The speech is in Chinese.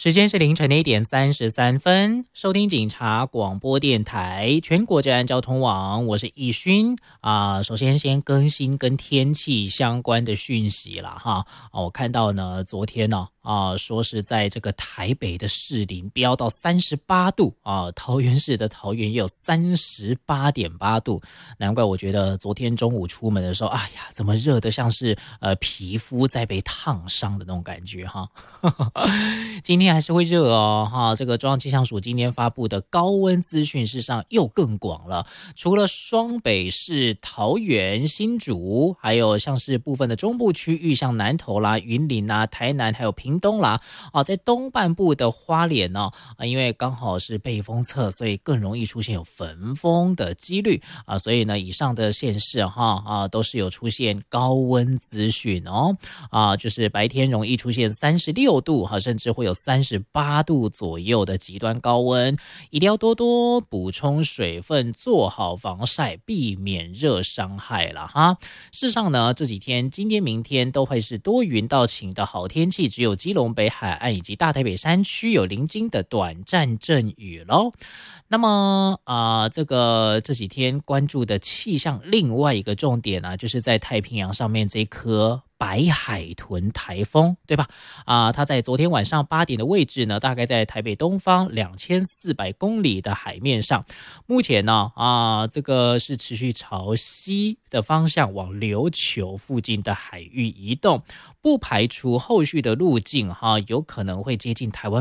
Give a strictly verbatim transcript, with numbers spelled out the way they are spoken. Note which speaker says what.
Speaker 1: 时间是凌晨的一点三十三分，收听警察广播电台全国治安交通网，我是易勋啊。首先先更新跟天气相关的讯息啦哈。啊，我看到呢，昨天呢啊，说是在这个台北的士林飙到三十八度啊，桃园市的桃园也有三十八点八度，难怪我觉得昨天中午出门的时候，哎呀，怎么热得像是呃皮肤在被烫伤的那种感觉哈。今天还是会热哦哈，这个中央气象署今天发布的高温资讯事实上又更广了，除了双北市、桃园、新竹，还有像是部分的中部区域，像南投啦、云林啦、台南还有屏东啦啊，在东半部的花莲呢啊，因为刚好是背风侧，所以更容易出现有焚风的几率啊，所以呢，以上的县市哈啊都是有出现高温资讯哦啊，就是白天容易出现三十六度哈，甚至会有三十八度左右的极端高温，一定要多多补充水分，做好防晒，避免热伤害了哈。事实上呢，这几天今天明天都会是多云到晴的好天气，只有基隆北海岸以及大台北山区有零星的短暂阵雨咯。那么啊、呃，这个这几天关注的气象另外一个重点啊，就是在太平洋上面这颗白海豚台风，对吧？啊、呃，它在昨天晚上八点的位置呢，大概在台北东方两千四百公里的海面上。目前呢，啊、呃，这个是持续朝西的方向往琉球附近的海域移动，不排除后续的路径哈、啊，有可能会接近台湾